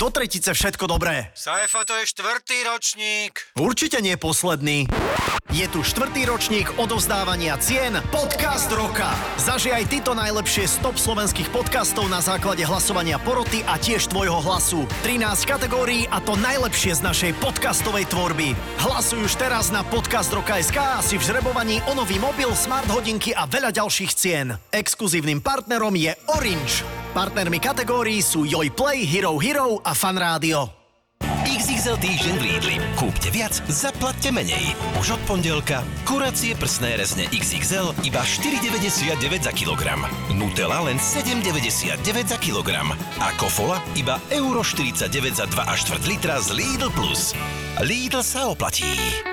do tretice všetko dobré. Saifa, to je 4. ročník. Určite nie posledný. Je tu 4. ročník odovzdávania cien Podcast roka. Zažij aj tyto najlepšie z top slovenských podcastov na základe hlasovania poroty a tiež tvojho hlasu. 13 kategórií a to najlepšie z našej podcastovej tvorby. Hlasuj už teraz na podcastroka.sk a si v žrebovaní o nový mobil, smart hodinky a veľa ďalších cien. Exkluzívnym partnerom je Orange. Partnermi kategórií sú Joj Play, Hero Hero a Fan Rádio. XXL týždeň v Lidli. Kúpte viac, zaplatte menej. Už od pondelka kuracie prsné rezne XXL iba 4,99 za kilogram. Nutella len 7,99 za kilogram. A Kofola iba euro 49 za 2,4 litra z Lidl Plus. Lidl sa oplatí.